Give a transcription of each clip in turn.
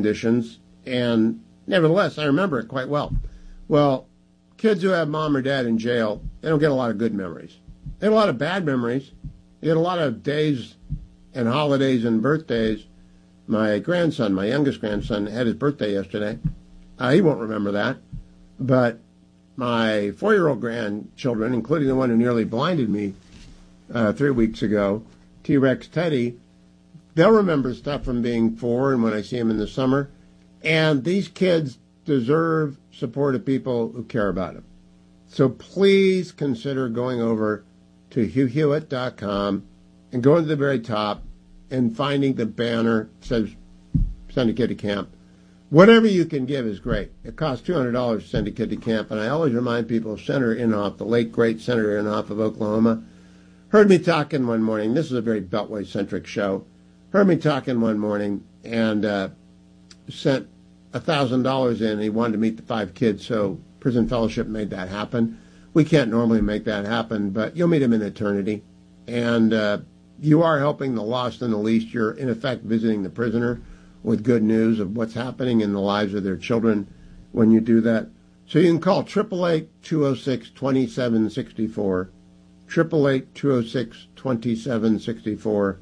conditions, and nevertheless, I remember it quite well. Well, kids who have mom or dad in jail, they don't get a lot of good memories. They get a lot of bad memories. They get a lot of days and holidays and birthdays. My grandson, my youngest grandson, had his birthday yesterday. He won't remember that. But my 4-year-old grandchildren, including the one who nearly blinded me 3 weeks ago, T-Rex Teddy, they'll remember stuff from being 4 and when I see them in the summer. And these kids deserve support of people who care about them. So please consider going over to HughHewitt.com and going to the very top and finding the banner that says Send a Kid to Camp. Whatever you can give is great. It costs $200 to send a kid to camp, and I always remind people, Senator Inhofe, the late, great Senator Inhofe of Oklahoma, heard me talking one morning. This is a very Beltway-centric show. Heard me talking one morning and sent $1,000 in. He wanted to meet the 5 kids, so Prison Fellowship made that happen. We can't normally make that happen, but you'll meet him in eternity. And you are helping the lost and the least. You're, in effect, visiting the prisoner with good news of what's happening in the lives of their children when you do that. So you can call 888-206-2764, 888-206-2764,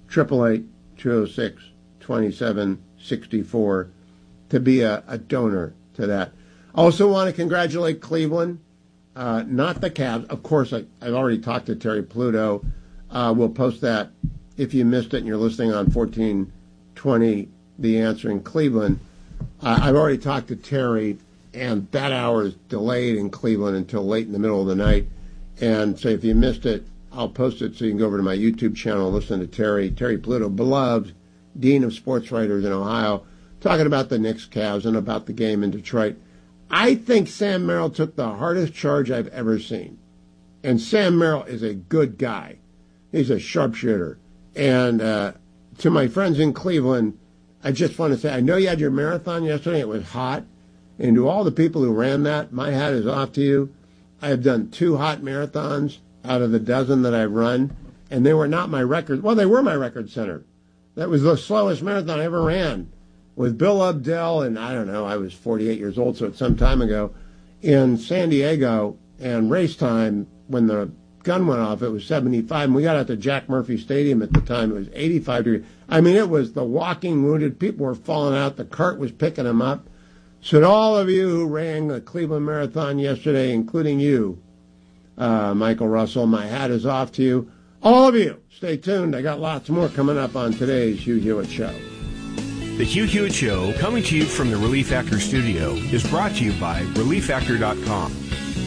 888-206-2764 to be a donor to that. I also want to congratulate Cleveland, not the Cavs. Of course, I've already talked to Terry Pluto. We'll post that if you missed it and you're listening on 1420 The Answer in Cleveland. I've already talked to Terry, and that hour is delayed in Cleveland until late in the middle of the night. And so if you missed it, I'll post it so you can go over to my YouTube channel and listen to Terry Pluto, beloved Dean of Sports Writers in Ohio, talking about the Knicks, Cavs, and about the game in Detroit. I think Sam Merrill took the hardest charge I've ever seen. And Sam Merrill is a good guy. He's a sharpshooter. And to my friends in Cleveland, I just want to say, I know you had your marathon yesterday. It was hot. And to all the people who ran that, my hat is off to you. I have done 2 hot marathons out of the dozen that I've run, and they were not my record. Well, they were my record center. That was the slowest marathon I ever ran with Bill Ubdell, and I don't know, I was 48 years old, so it's some time ago, in San Diego, and race time, when the gun went off, it was 75, and we got out to Jack Murphy Stadium at the time. It was 85 degrees. I mean, it was the walking wounded. People were falling out. The cart was picking them up. So to all of you who ran the Cleveland Marathon yesterday, including you, Michael Russell, my hat is off to you. All of you, stay tuned. I got lots more coming up on today's Hugh Hewitt Show. The Hugh Hewitt Show, coming to you from the Relief Factor studio, is brought to you by ReliefFactor.com.